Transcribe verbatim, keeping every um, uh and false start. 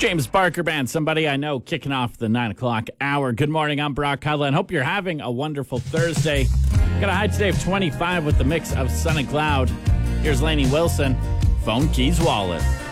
James Barker Band, Somebody I Know, kicking off the nine o'clock hour. Good morning, I'm Brock Cudlin. Hope you're having a wonderful Thursday. Got a high today of twenty-five with the mix of sun and cloud. Here's Lainey Wilson, Phone Keys Wallet.